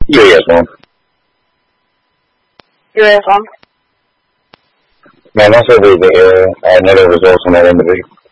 Yeah, yes, ma'am. You're at home. Ma'am, I said the error. I had no results on that interview.